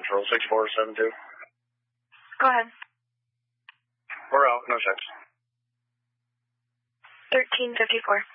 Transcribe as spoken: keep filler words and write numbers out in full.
Central, six four seven two. Go ahead. We're out, no checks. thirteen fifty-four.